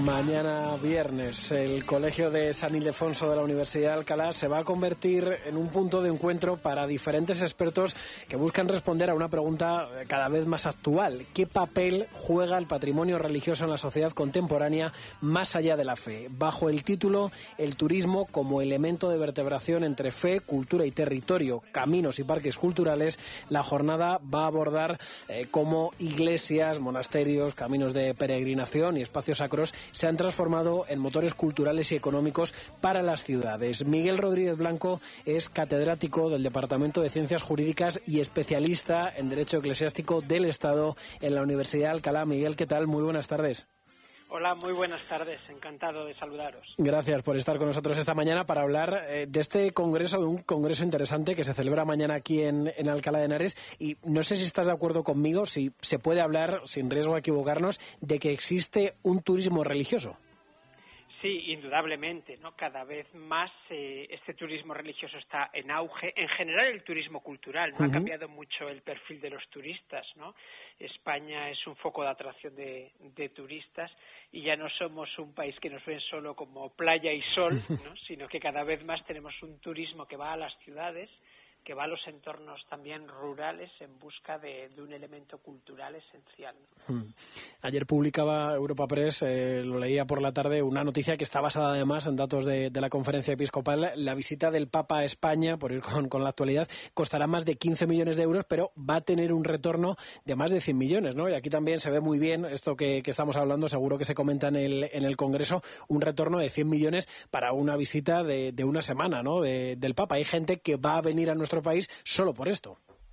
Mañana viernes, el Colegio de San Ildefonso de la Universidad de Alcalá se va a convertir en un punto de encuentro para diferentes expertos que buscan responder a una pregunta cada vez más actual. ¿Qué papel juega el patrimonio religioso en la sociedad contemporánea más allá de la fe? Bajo el título El turismo como elemento de vertebración entre fe, cultura y territorio, caminos y parques culturales, la jornada va a abordar cómo iglesias, monasterios, caminos de peregrinación y espacios sacros se han transformado en motores culturales y económicos para las ciudades. Miguel Rodríguez Blanco es catedrático del Departamento de Ciencias Jurídicas y especialista en Derecho Eclesiástico del Estado en la Universidad de Alcalá. Miguel, ¿qué tal? Muy buenas tardes. Hola, muy buenas tardes. Encantado de saludaros. Gracias por estar con nosotros esta mañana para hablar de este congreso, de un congreso interesante que se celebra mañana aquí en Alcalá de Henares. Y no sé si estás de acuerdo conmigo, si se puede hablar, sin riesgo de equivocarnos, de que existe un turismo religioso. Sí, indudablemente, ¿no? Cada vez más este turismo religioso está en auge. En general, el turismo cultural no ha cambiado mucho el perfil de los turistas, ¿no? España es un foco de atracción de turistas y ya no somos un país que nos ven solo como playa y sol, ¿no? Sino que cada vez más tenemos un turismo que va a las ciudades, que va a los entornos también rurales en busca de un elemento cultural esencial, ¿no? Ayer publicaba Europa Press, lo leía por la tarde, una noticia que está basada además en datos de la conferencia episcopal. La visita del Papa a España, por ir con la actualidad, costará más de 15 millones de euros, pero va a tener un retorno de más de 100 millones, ¿no? Y aquí también se ve muy bien esto que estamos hablando, seguro que se comenta en el Congreso, un retorno de 100 millones para una visita de una semana, ¿no? Del Papa. Hay gente que va a venir a nuestro país solo por esto.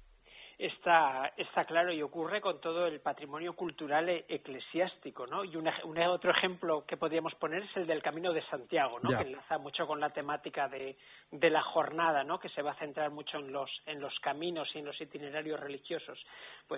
Está claro, y ocurre con todo el patrimonio cultural eclesiástico, ¿no? Y otro ejemplo que podríamos poner es el del Camino de Santiago, ¿no? Que enlaza mucho con la temática de la jornada, ¿no? Que se va a centrar mucho en los caminos y en los itinerarios religiosos. Pues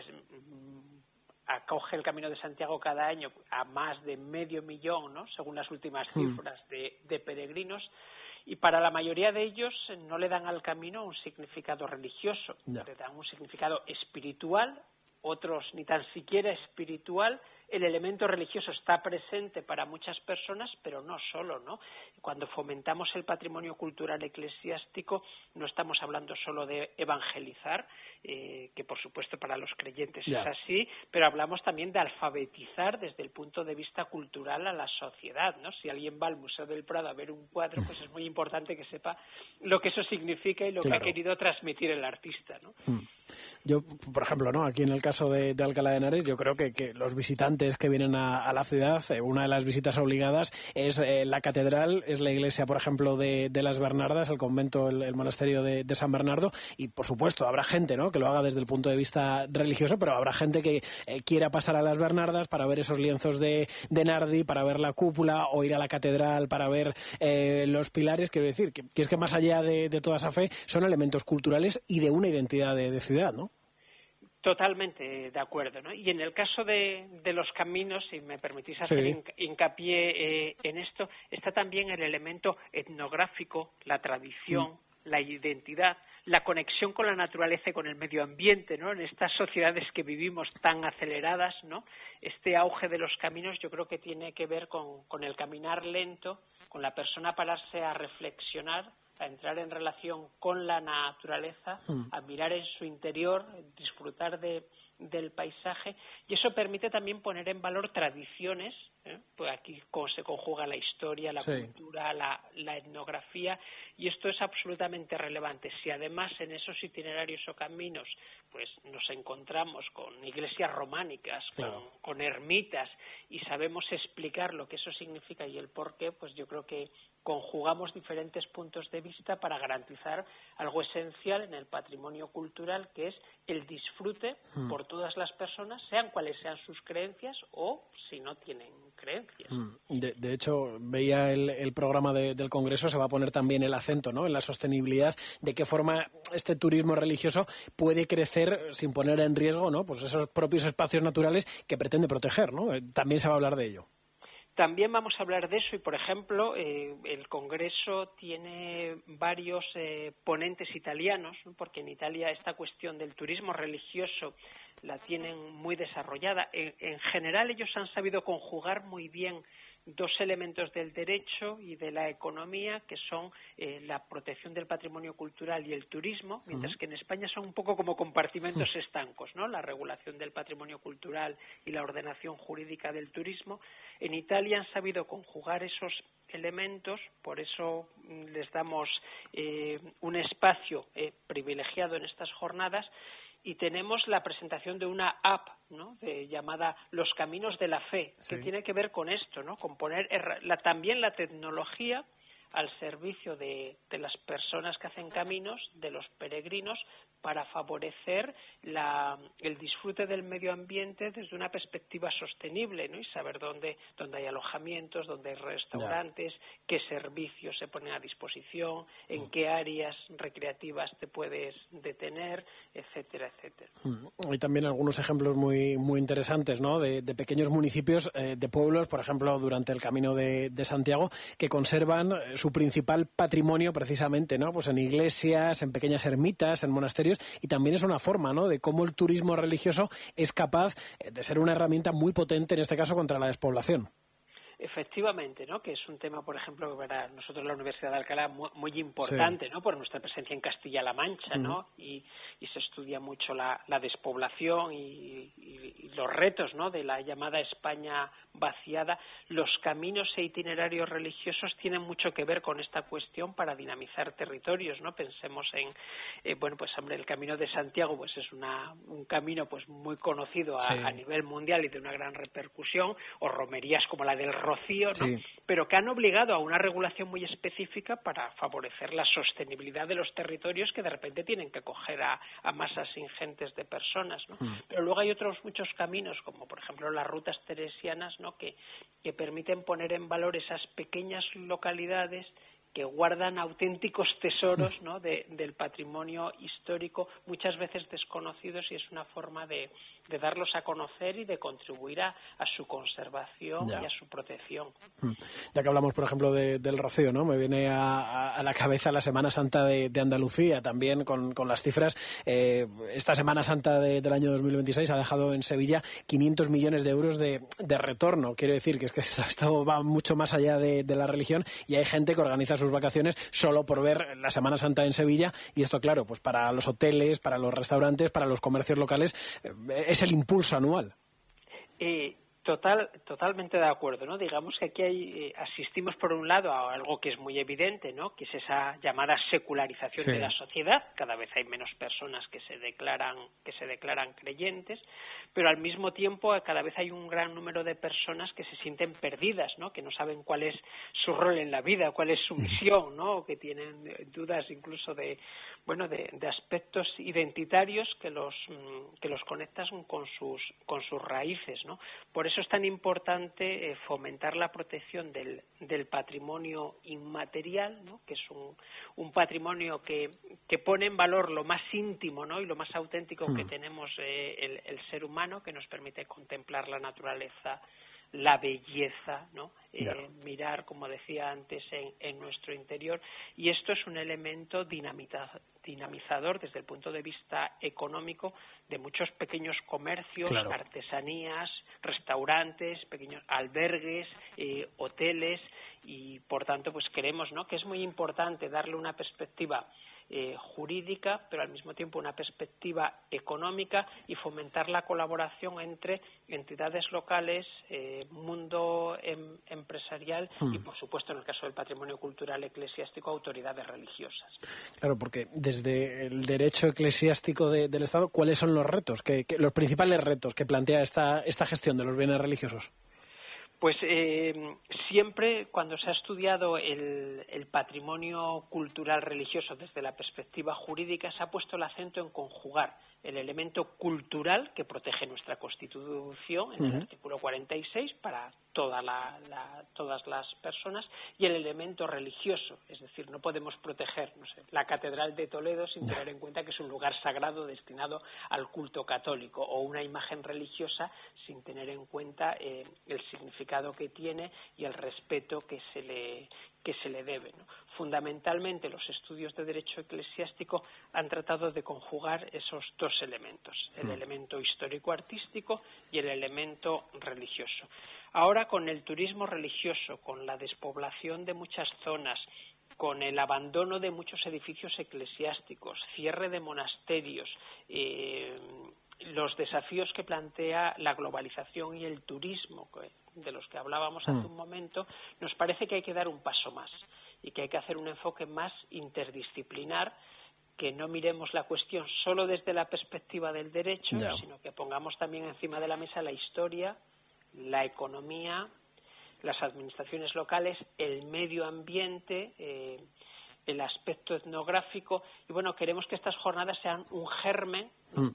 acoge el Camino de Santiago cada año a más de 500.000, ¿no? Según las últimas cifras de peregrinos. Y para la mayoría de ellos no le dan al camino un significado religioso, le dan un significado espiritual, otros ni tan siquiera espiritual. El elemento religioso está presente para muchas personas, pero no solo, ¿no? Cuando fomentamos el patrimonio cultural eclesiástico no estamos hablando solo de evangelizar, que por supuesto para los creyentes es así, pero hablamos también de alfabetizar desde el punto de vista cultural a la sociedad, ¿no? Si alguien va al Museo del Prado a ver un cuadro, pues es muy importante que sepa lo que eso significa y lo que ha querido transmitir el artista, ¿no? Yo, por ejemplo, ¿no? Aquí en el caso de Alcalá de Henares, yo creo que los visitantes que vienen a la ciudad, una de las visitas obligadas es la catedral, es la iglesia, por ejemplo, de las Bernardas, el convento, el monasterio de San Bernardo, y por supuesto habrá gente, ¿no? Que lo haga desde el punto de vista religioso, pero habrá gente que quiera pasar a las Bernardas para ver esos lienzos de Nardi, para ver la cúpula, o ir a la catedral para ver los pilares. Quiero decir que es que más allá de toda esa fe son elementos culturales y de una identidad de ciudad, ¿no? Totalmente de acuerdo, ¿no? Y en el caso de los caminos, si me permitís hacer hincapié en esto, está también el elemento etnográfico, la tradición, la identidad, la conexión con la naturaleza y con el medio ambiente, ¿no? En estas sociedades que vivimos tan aceleradas, ¿no? Este auge de los caminos yo creo que tiene que ver con el caminar lento, con la persona pararse a reflexionar, a entrar en relación con la naturaleza, a mirar en su interior, disfrutar del paisaje, y eso permite también poner en valor tradiciones, pues aquí se conjuga la historia, la cultura, la etnografía, y esto es absolutamente relevante. Si además en esos itinerarios o caminos pues nos encontramos con iglesias románicas, con ermitas, y sabemos explicar lo que eso significa y el porqué, pues yo creo que conjugamos diferentes puntos de vista para garantizar algo esencial en el patrimonio cultural, que es el disfrute por todas las personas, sean cuales sean sus creencias o si no tienen creencias. De hecho, veía el programa del Congreso, se va a poner también el acento, ¿no?, en la sostenibilidad, de qué forma este turismo religioso puede crecer sin poner en riesgo, ¿no?, pues esos propios espacios naturales que pretende proteger, ¿no? También se va a hablar de ello. También vamos a hablar de eso y, por ejemplo, el Congreso tiene varios ponentes italianos, ¿no? Porque en Italia esta cuestión del turismo religioso la tienen muy desarrollada. En general ellos han sabido conjugar muy bien dos elementos del derecho y de la economía, que son la protección del patrimonio cultural y el turismo, mientras que en España son un poco como compartimentos estancos, ¿no? La regulación del patrimonio cultural y la ordenación jurídica del turismo. En Italia han sabido conjugar esos elementos, por eso les damos un espacio privilegiado en estas jornadas. Y tenemos la presentación de una app, ¿no?, llamada Los Caminos de la Fe, que tiene que ver con esto, ¿no?, con poner también la tecnología al servicio de las personas que hacen caminos, de los peregrinos, para favorecer el disfrute del medio ambiente desde una perspectiva sostenible, ¿no?, y saber dónde hay alojamientos, dónde hay restaurantes, qué servicios se ponen a disposición, en qué áreas recreativas te puedes detener, etcétera, etcétera. Hay también algunos ejemplos muy interesantes, ¿no?, de pequeños municipios, de pueblos, por ejemplo, durante el Camino de Santiago, que conservan su principal patrimonio precisamente, ¿no?, pues en iglesias, en pequeñas ermitas, en monasterios, y también es una forma, ¿no?, de cómo el turismo religioso es capaz de ser una herramienta muy potente, en este caso, contra la despoblación. Efectivamente, ¿no?, que es un tema, por ejemplo, para nosotros en la Universidad de Alcalá muy importante, ¿no?, por nuestra presencia en Castilla-La Mancha, ¿no?, y se estudia mucho la despoblación y los retos, ¿no?, de la llamada España vaciada. Los caminos e itinerarios religiosos tienen mucho que ver con esta cuestión para dinamizar territorios, ¿no? Pensemos en, el Camino de Santiago, pues es un camino pues muy conocido a nivel mundial y de una gran repercusión, o romerías como la del Rocío, ¿no? Pero que han obligado a una regulación muy específica para favorecer la sostenibilidad de los territorios que de repente tienen que acoger a masas ingentes de personas, ¿no? Pero luego hay otros muchos caminos, como por ejemplo las rutas teresianas, ¿no?, que permiten poner en valor esas pequeñas localidades que guardan auténticos tesoros, ¿no?, del patrimonio histórico, muchas veces desconocidos, y es una forma de darlos a conocer y de contribuir a su conservación y a su protección. Ya que hablamos, por ejemplo, del Rocío, ¿no?, me viene a la cabeza la Semana Santa de Andalucía, también con las cifras. Esta Semana Santa del año 2026 ha dejado en Sevilla 500 millones de euros de retorno. Quiero decir que es que esto va mucho más allá de la religión, y hay gente que organiza sus vacaciones solo por ver la Semana Santa en Sevilla, y esto, claro, pues para los hoteles, para los restaurantes, para los comercios locales, es el impulso anual. Totalmente de acuerdo, ¿no? Digamos que aquí asistimos por un lado a algo que es muy evidente, ¿no?, que es esa llamada secularización de la sociedad. Cada vez hay menos personas que se declaran creyentes, pero al mismo tiempo cada vez hay un gran número de personas que se sienten perdidas, ¿no?, que no saben cuál es su rol en la vida, cuál es su misión, ¿no?, que tienen dudas incluso de aspectos identitarios que los conectan con sus raíces, ¿no? Por eso es tan importante fomentar la protección del patrimonio inmaterial, ¿no?, que es un patrimonio que pone en valor lo más íntimo, ¿no?, y lo más auténtico que tenemos el ser humano, que nos permite contemplar la naturaleza, la belleza, ¿no? Mirar, como decía antes, en nuestro interior, y esto es un elemento dinamizador desde el punto de vista económico de muchos pequeños comercios, artesanías, restaurantes, pequeños albergues, hoteles, y por tanto pues creemos, ¿no?, que es muy importante darle una perspectiva jurídica, pero al mismo tiempo una perspectiva económica, y fomentar la colaboración entre entidades locales, mundo empresarial y, por supuesto, en el caso del patrimonio cultural eclesiástico, autoridades religiosas. Claro, porque desde el derecho eclesiástico del Estado, ¿cuáles son los retos, los principales retos que plantea esta gestión de los bienes religiosos? Pues siempre cuando se ha estudiado el patrimonio cultural religioso desde la perspectiva jurídica, se ha puesto el acento en conjugar el elemento cultural que protege nuestra Constitución en el artículo 46 para todas las personas, y el elemento religioso, es decir, no podemos proteger, no sé, la Catedral de Toledo sin tener en cuenta que es un lugar sagrado destinado al culto católico, o una imagen religiosa sin tener en cuenta el significado que tiene y el respeto que se le debe, ¿no? Fundamentalmente, los estudios de derecho eclesiástico han tratado de conjugar esos dos elementos, el elemento histórico-artístico y el elemento religioso. Ahora, con el turismo religioso, con la despoblación de muchas zonas, con el abandono de muchos edificios eclesiásticos, cierre de monasterios, los desafíos que plantea la globalización y el turismo, de los que hablábamos hace un momento, nos parece que hay que dar un paso más y que hay que hacer un enfoque más interdisciplinar, que no miremos la cuestión solo desde la perspectiva del derecho, sino que pongamos también encima de la mesa la historia, la economía, las administraciones locales, el medio ambiente, el aspecto etnográfico, y bueno, queremos que estas jornadas sean un germen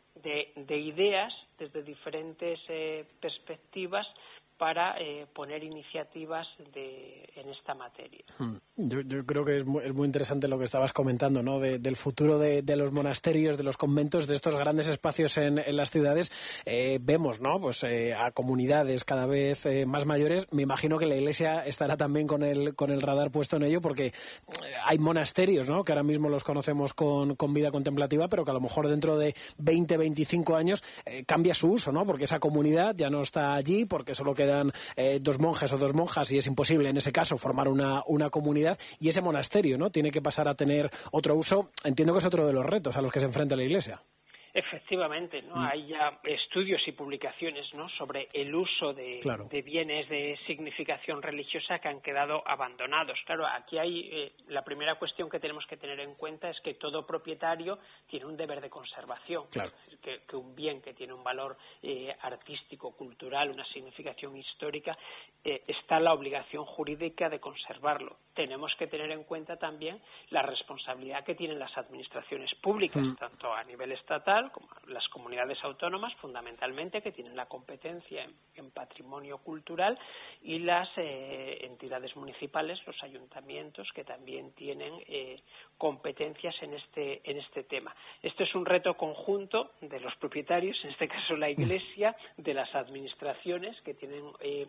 de ideas desde diferentes perspectivas para poner iniciativas en esta materia. Yo creo que es muy interesante lo que estabas comentando, ¿no? Del futuro de los monasterios, de los conventos, de estos grandes espacios en las ciudades. Vemos, ¿no? Pues a comunidades cada vez más mayores. Me imagino que la Iglesia estará también con el radar puesto en ello, porque hay monasterios, ¿no? Que ahora mismo los conocemos con vida contemplativa, pero que a lo mejor dentro de 20, 25 años cambia su uso, ¿no? Porque esa comunidad ya no está allí, porque solo quedan 2 monjes o 2 monjas y es imposible en ese caso formar una comunidad, y ese monasterio, ¿no? Tiene que pasar a tener otro uso. Entiendo que es otro de los retos a los que se enfrenta la Iglesia. Efectivamente, ¿no? Hay ya estudios y publicaciones, ¿no?, sobre el uso de bienes de significación religiosa que han quedado abandonados. Claro, aquí hay la primera cuestión que tenemos que tener en cuenta es que todo propietario tiene un deber de conservación. Claro. Es decir, que un bien que tiene un valor artístico, cultural, una significación histórica, está la obligación jurídica de conservarlo. Tenemos que tener en cuenta también la responsabilidad que tienen las administraciones públicas, tanto a nivel estatal como las comunidades autónomas, fundamentalmente, que tienen la competencia en patrimonio cultural, y las entidades municipales, los ayuntamientos, que también tienen competencias en este tema. Esto es un reto conjunto de los propietarios, en este caso la Iglesia, de las administraciones, que tienen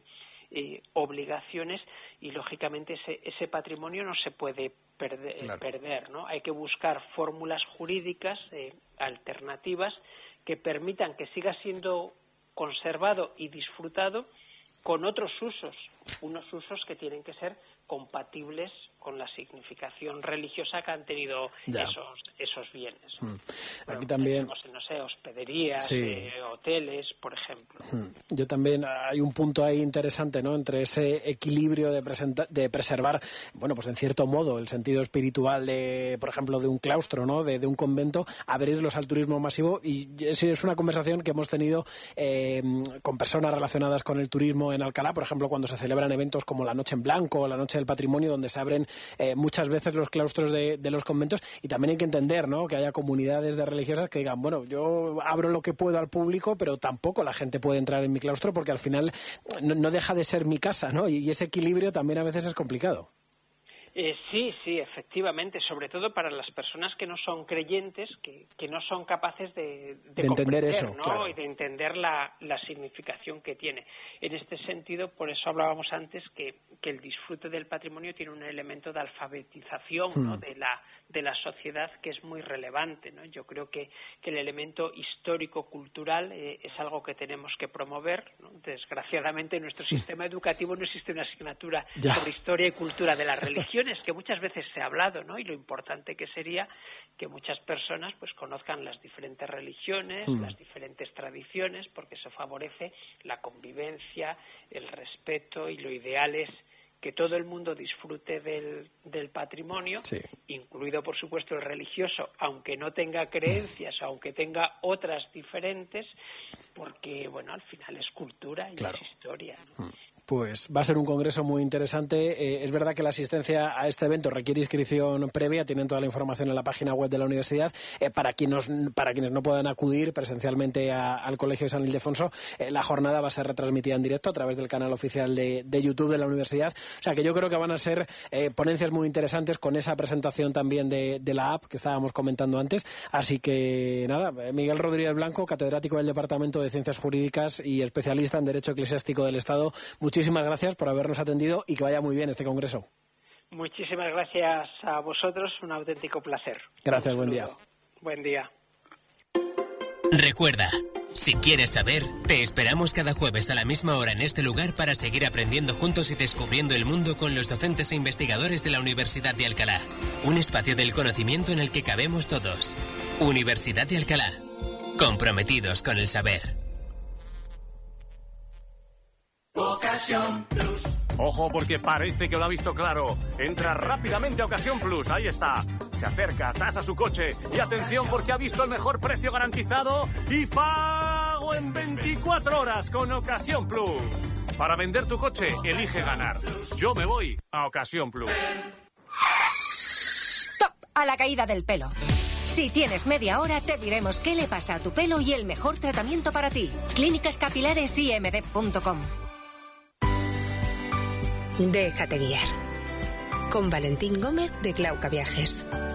obligaciones, y lógicamente ese patrimonio no se puede perder, ¿no? Hay que buscar fórmulas jurídicas alternativas que permitan que siga siendo conservado y disfrutado con otros usos, unos usos que tienen que ser compatibles con la significación religiosa que han tenido esos bienes. Aquí también, no sé, hospederías, hoteles, por ejemplo. Yo también, hay un punto ahí interesante, ¿no?, entre ese equilibrio de preservar, bueno, pues en cierto modo, el sentido espiritual de, por ejemplo, de un claustro, ¿no?, de un convento, abrirlos al turismo masivo. Y es una conversación que hemos tenido con personas relacionadas con el turismo en Alcalá, por ejemplo, cuando se celebran eventos como la Noche en Blanco o la Noche del Patrimonio, donde se abren muchas veces los claustros de los conventos. Y también hay que entender, ¿no?, que haya comunidades de religiosas que digan, bueno, yo abro lo que puedo al público, pero tampoco la gente puede entrar en mi claustro, porque al final no deja de ser mi casa, ¿no? Y ese equilibrio también a veces es complicado. Sí, efectivamente, sobre todo para las personas que no son creyentes, que no son capaces de entender eso, ¿no?, claro, y de entender la significación que tiene. En este sentido, por eso hablábamos antes que el disfrute del patrimonio tiene un elemento de alfabetización, ¿no?, de la sociedad, que es muy relevante, ¿no? Yo creo que el elemento histórico-cultural es algo que tenemos que promover, ¿no? Desgraciadamente, en nuestro sistema educativo no existe una asignatura sobre historia y cultura de las religiones, que muchas veces se ha hablado, ¿no? Y lo importante que sería que muchas personas pues conozcan las diferentes religiones, las diferentes tradiciones, porque eso favorece la convivencia, el respeto, y lo ideal es que todo el mundo disfrute del patrimonio, incluido, por supuesto, el religioso, aunque no tenga creencias, aunque tenga otras diferentes, porque, bueno, al final es cultura y es historia, ¿no? Pues va a ser un congreso muy interesante. Es verdad que la asistencia a este evento requiere inscripción previa. Tienen toda la información en la página web de la universidad. Para quienes no puedan acudir presencialmente al Colegio de San Ildefonso, la jornada va a ser retransmitida en directo a través del canal oficial de YouTube de la universidad. O sea que yo creo que van a ser ponencias muy interesantes con esa presentación también de la app que estábamos comentando antes. Así que nada, Miguel Rodríguez Blanco, catedrático del Departamento de Ciencias Jurídicas y especialista en Derecho Eclesiástico del Estado, muchísimas gracias por habernos atendido y que vaya muy bien este congreso. Muchísimas gracias a vosotros, un auténtico placer. Gracias, buen día. Buen día. Recuerda, si quieres saber, te esperamos cada jueves a la misma hora en este lugar para seguir aprendiendo juntos y descubriendo el mundo con los docentes e investigadores de la Universidad de Alcalá. Un espacio del conocimiento en el que cabemos todos. Universidad de Alcalá. Comprometidos con el saber. Ocasión Plus. Ojo, porque parece que lo ha visto claro. Entra rápidamente a Ocasión Plus, ahí está. Se acerca, tasa su coche y atención porque ha visto el mejor precio garantizado y pago en 24 horas con Ocasión Plus. Para vender tu coche, elige ganar. Yo me voy a Ocasión Plus. ¡Stop! A la caída del pelo. Si tienes media hora, te diremos qué le pasa a tu pelo y el mejor tratamiento para ti. clínicascapilaresimd.com. Déjate guiar. Con Valentín Gómez de Glauca Viajes.